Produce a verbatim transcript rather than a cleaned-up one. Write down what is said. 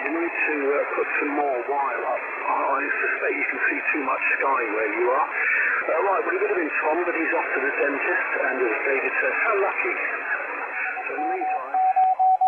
You need to uh, put some more wire up. I suspect you can see too much sky where you are. Uh, right, well, it would have been Tom, but he's off to the dentist, and as David says, how lucky. So in the meantime...